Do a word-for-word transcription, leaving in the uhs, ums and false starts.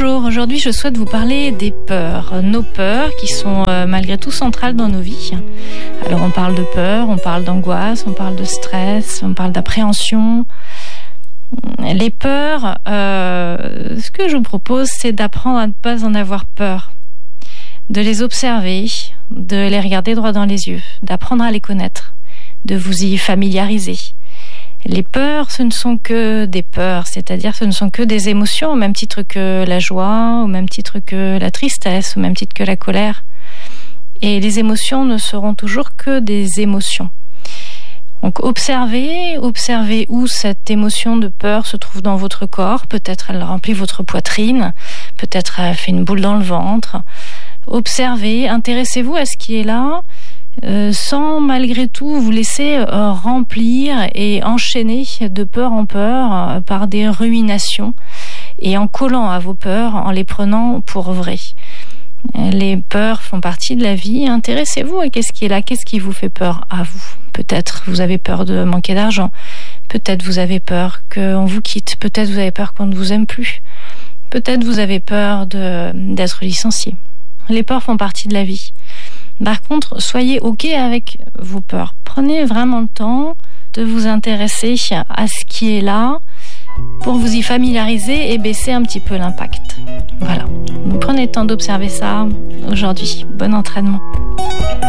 Bonjour, aujourd'hui je souhaite vous parler des peurs, nos peurs qui sont euh, malgré tout centrales dans nos vies. Alors on parle de peur, on parle d'angoisse, on parle de stress, on parle d'appréhension. Les peurs, euh, ce que je vous propose, c'est d'apprendre à ne pas en avoir peur, de les observer, de les regarder droit dans les yeux, d'apprendre à les connaître, de vous y familiariser. Les peurs, ce ne sont que des peurs, c'est-à-dire ce ne sont que des émotions, au même titre que la joie, au même titre que la tristesse, au même titre que la colère. Et les émotions ne seront toujours que des émotions. Donc observez, observez où cette émotion de peur se trouve dans votre corps. Peut-être elle remplit votre poitrine, peut-être elle fait une boule dans le ventre. Observez, intéressez-vous à ce qui est là, Euh, sans malgré tout vous laisser euh, remplir et enchaîner de peur en peur euh, par des ruminations et en collant à vos peurs, en les prenant pour vraies. Les peurs font partie de la vie. Intéressez-vous à qu'est-ce qui est là, qu'est-ce qui vous fait peur à vous. Peut-être vous avez peur de manquer d'argent, peut-être vous avez peur qu'on vous quitte, peut-être vous avez peur qu'on ne vous aime plus, peut-être vous avez peur de, d'être licencié. Les peurs font partie de la vie. Par contre, soyez OK avec vos peurs. Prenez vraiment le temps de vous intéresser à ce qui est là pour vous y familiariser et baisser un petit peu l'impact. Voilà. Vous prenez le temps d'observer ça aujourd'hui. Bon entraînement.